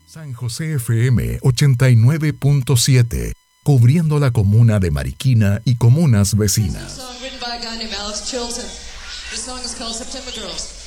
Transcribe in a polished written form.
San José FM 89.7, cubriendo la comuna de Mariquina y comunas vecinas. This song written by a guy named Alex Chilton. This song is called September Girls.